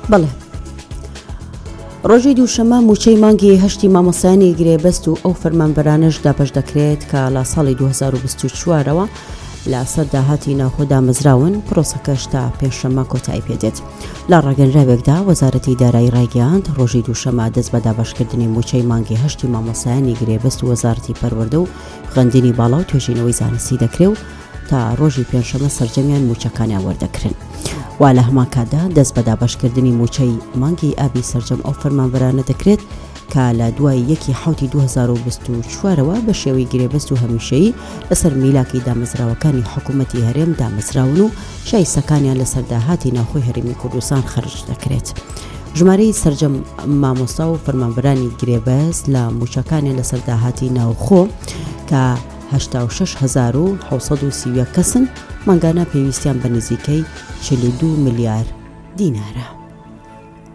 بەڵێ ڕۆژی دووشەمە موچەی مانگی هەشتی مامۆسایانی گرێبەست و ئەو فەرمانبەرانەش دابەش دەکرێت کە لە ساڵی 2024ەوە لە سەر داهاتی ناوخۆ دامەزراون پرۆسەکەش تا پێنجشەممە کۆتایی پێدێت. لە ڕاگەنراوێکدا وەزارەتی دارایی ڕایگەیاند ڕۆژی دووشەمە دەست بە دابەشکردنی موچەی مانگی هەشتی مامۆسایانی گرێبەست و وەزارەتی پەروەردە و خوێندنی باڵا و توێژینەوەی زانستی دەکرێت و تا ڕۆژی پێنجشەممە سەرجەمیان موچەکانیان وەردەکردن. وا لە هەمان کاتدا دەست بە دابەشکردنی موچەی مانگی ئابی سەرجەم ئەو فەرمانبەرانە دەکرێت کە لە دوای 1/7/2024ەوە بە شێوەی گرێبەست و هەمیشەیی لەسەر میلاکی دامەزراوەکانی حکوومەتی هەرێم دامەزراون و شایستەکانیان لەسەر داهاتی ناوخۆی هەرێمی کوردستان خەرج دەکرێت. ژمارەی سەرجەم مامۆستا و فەرمانبەرانی گرێبەست لە موچەکانی لەسەر داهاتی ناوخۆ کە 86,730 کەسن مانگانە پێویستیان بە نزیکەی 42 ملیار دینارە.